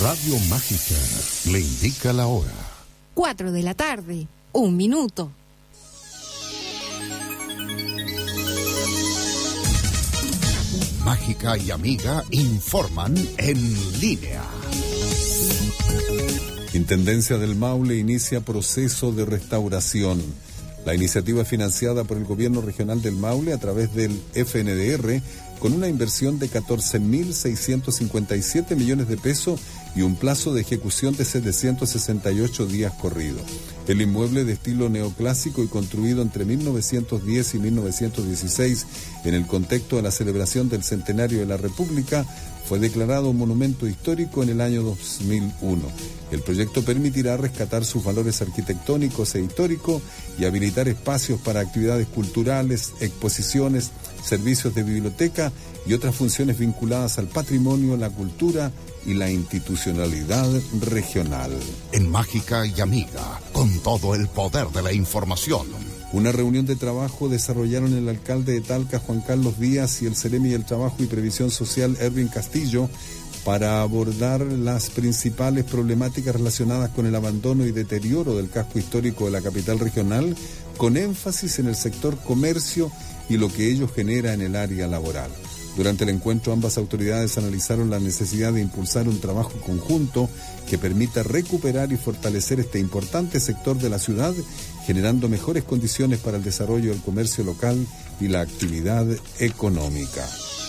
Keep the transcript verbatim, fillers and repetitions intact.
Radio Mágica le indica la hora. Cuatro de la tarde, un minuto. Mágica y Amiga informan en línea. Intendencia del Maule inicia proceso de restauración. La iniciativa es financiada por el Gobierno Regional del Maule a través del F N D R con una inversión de catorce mil seiscientos cincuenta y siete millones de pesos y un plazo de ejecución de setecientos sesenta y ocho días corridos. El inmueble, de estilo neoclásico y construido entre mil novecientos diez y mil novecientos dieciséis en el contexto de la celebración del centenario de la República, fue declarado monumento histórico en el año dos mil uno. El proyecto permitirá rescatar sus valores arquitectónicos e históricos y habilitar espacios para actividades culturales, exposiciones, servicios de biblioteca y otras funciones vinculadas al patrimonio, la cultura y la institucionalidad regional. En Mágica y Amiga, con todo el poder de la información. Una reunión de trabajo desarrollaron el alcalde de Talca, Juan Carlos Díaz, y el Seremi del Trabajo y Previsión Social, Erwin Castillo, para abordar las principales problemáticas relacionadas con el abandono y deterioro del casco histórico de la capital regional, con énfasis en el sector comercio y lo que ello genera en el área laboral. Durante el encuentro, ambas autoridades analizaron la necesidad de impulsar un trabajo conjunto que permita recuperar y fortalecer este importante sector de la ciudad, generando mejores condiciones para el desarrollo del comercio local y la actividad económica.